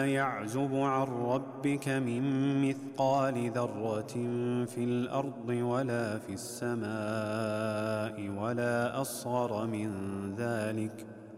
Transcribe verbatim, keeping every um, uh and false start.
يعزب عن ربك من مثقال ذرة في الأرض ولا في السماء ولا أصغر من ذلك